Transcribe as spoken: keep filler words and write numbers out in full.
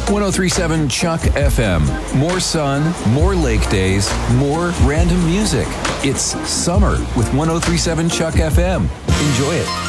ten thirty-seven Chuck F M. More sun, more lake days, more random music. It's summer with ten thirty-seven Chuck F M. Enjoy it.